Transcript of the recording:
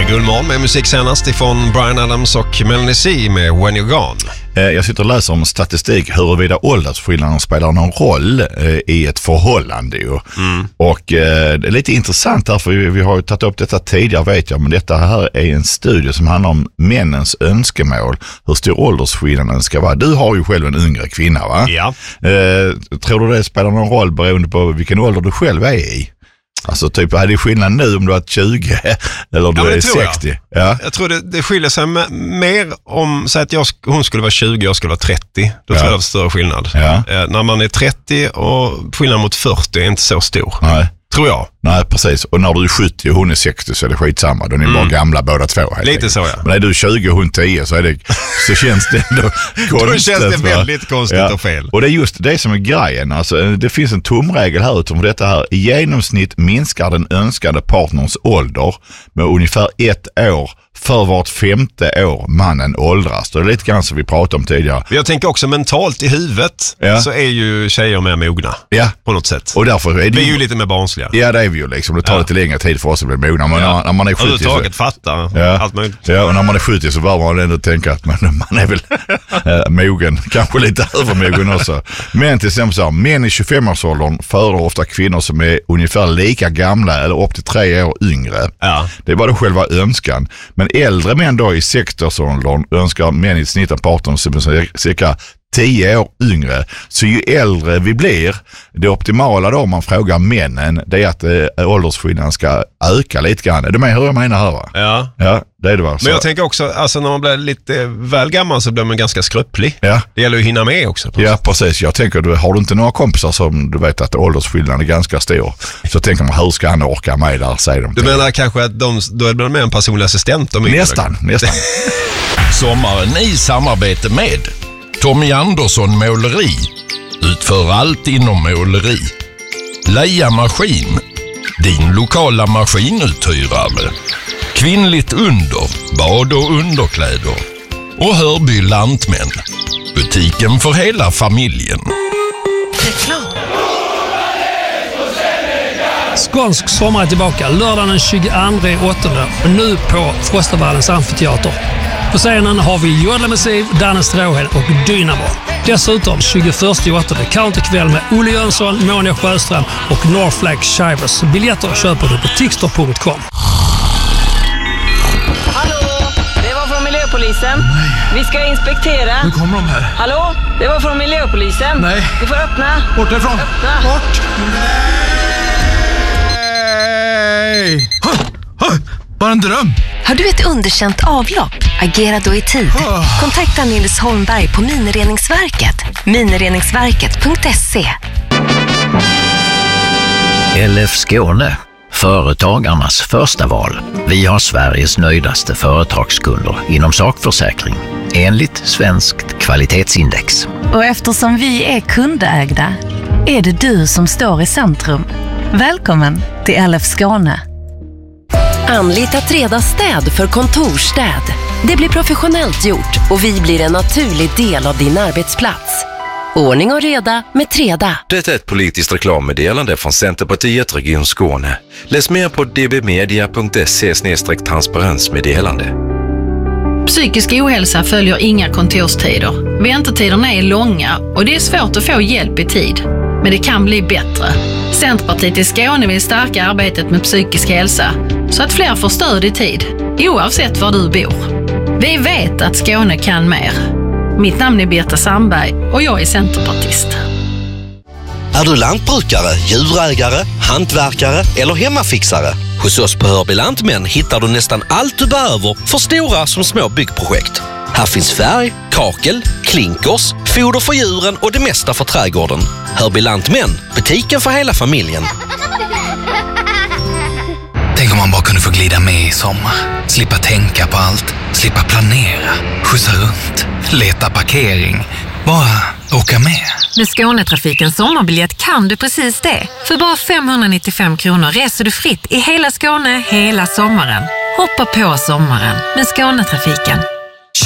Guldmorgon med musik senast ifrån Bryan Adams och Melanie C med When You're Gone. Jag sitter och läser om statistik huruvida åldersskillnaden spelar någon roll i ett förhållande. Och det är lite intressant här, för vi har ju tagit upp detta tidigare, vet jag, men detta här är en studie som handlar om männens önskemål, hur stor åldersskillnaden ska vara. Du har ju själv en yngre kvinna, va? Ja. Tror du det spelar någon roll beroende på vilken ålder du själv är i? Alltså typ, är det skillnad nu om du är 20 eller du är 60? Ja. Jag tror det skiljer sig mer om, så att hon skulle vara 20 och jag skulle vara 30. Då tror jag det är större skillnad. Ja. När man är 30 och skillnad mot 40 är inte så stor. Nej. Tror jag. Nej, precis. Och när du är 70 och hon är 60 så är det skitsamma. Då är ni bara gamla båda två. Lite så, ja. Men är du 20 och hon 10 så känns det ändå konstigt. Då känns det väldigt konstigt och fel. Och det är just det som är grejen. Alltså, det finns en tumregel här utom detta här. I genomsnitt minskar den önskade partners ålder med ungefär 1 år för vart 5:e år mannen åldras. Det är lite grann som vi pratade om tidigare. Jag tänker också mentalt i huvudet så är ju tjejer mer mogna på något sätt. Och därför är det vi är ju lite mer barnsliga. Ja, det är vi ju liksom. Det tar lite längre tid för oss att bli mogna. Men när man är 70 överhuvudtaget fattar allt möjligt. Ja, och när man är 70 så bör man ändå tänka att man är väl mogen. Kanske lite övermogen också. Men till exempel så här, män i 25-årsåldern föredrar ofta kvinnor som är ungefär lika gamla eller upp till 3 år yngre. Ja. Det är bara själva önskan. Men äldre män då i 60-årsåldern önskar män i snitt en partner som är cirka 10 år yngre. Så ju äldre vi blir, det optimala då om man frågar männen, det är att åldersskillnaden ska öka lite grann. Är du med hur jag menar här, va? Ja. Ja, det är det, va? Men jag tänker också, alltså när man blir lite väl gammal så blir man ganska skröplig. Ja. Det gäller ju att hinna med också. Ja, precis. Jag tänker, har du inte några kompisar som du vet att åldersskillnaden är ganska stor, så tänker man, hur ska han orka med där, säger de. Du menar kanske att då är det med en personlig assistent? Nästan. Sommaren i samarbete med Tommy Andersson Måleri. Utför allt inom måleri. Leia Maskin. Din lokala maskinuthyrare. Kvinnligt under. Bad- och underkläder. Och Hörby Lantmän. Butiken för hela familjen. Skånsk sommar är tillbaka lördagen den 22/8 och nu på Frostavallens amfiteater. På scenen har vi Jodla Massiv, Danne Stråhed och Dynamo. Dessutom 21/8 counterkväll med Olle Jönsson, Monia Sjöström och Northflag Shivers. Biljetter köper du på Tixter.com. Hallå, det var från Miljöpolisen. Nej. Vi ska inspektera. Nu kommer de här. Hallå, det var från Miljöpolisen. Nej. Du får öppna. Bort därifrån. Öppna. Bort. Nej. Bara en dröm. Har du ett underkänt avlopp? Agera då i tid. Kontakta Nils Holmberg på Minireningsverket. Minireningsverket.se. LF Skåne. Företagarnas första val. Vi har Sveriges nöjdaste företagskunder inom sakförsäkring. Enligt Svenskt kvalitetsindex. Och eftersom vi är kundägda är det du som står i centrum. Välkommen till LF Skåne. Anlita Treda städ för kontorstäd. Det blir professionellt gjort och vi blir en naturlig del av din arbetsplats. Ordning och reda med Treda. Det är ett politiskt reklammeddelande från Centerpartiet Region Skåne. Läs mer på dbmedia.se/transparensmeddelande. Psykisk ohälsa följer inga kontorstider. Väntetiderna är långa och det är svårt att få hjälp i tid. Men det kan bli bättre. Centerpartiet i Skåne vill stärka arbetet med psykisk hälsa så att fler får stöd i tid, oavsett var du bor. Vi vet att Skåne kan mer. Mitt namn är Birta Sandberg och jag är centerpartist. Är du lantbrukare, djurägare, hantverkare eller hemmafixare? Hos oss på Hörby Lantmän hittar du nästan allt du behöver för stora som små byggprojekt. Här finns färg, kakel, klinkers, foder för djuren och det mesta för trädgården. Hörby Lantmän, butiken för hela familjen. Tänk om man bara kunde få glida med i sommar. Slippa tänka på allt, slippa planera, skjutsa runt, leta parkering. Bara åka med. Med Skånetrafikens sommarbiljett kan du precis det. För bara 595 kronor reser du fritt i hela Skåne hela sommaren. Hoppa på sommaren med Skånetrafiken.